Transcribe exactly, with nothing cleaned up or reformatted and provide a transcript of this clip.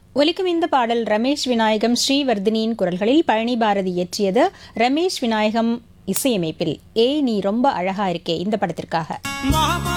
ஒலிக்கும் இந்த பாடல் ரமேஷ் விநாயகம் ஸ்ரீவர்தினியின் குரல்களில் பழனி பாரதி இயற்றியது. ரமேஷ் விநாயகம் இசையமைப்பில் ஏ நீ ரொம்ப அழகா இருக்கே இந்த படத்திற்காக.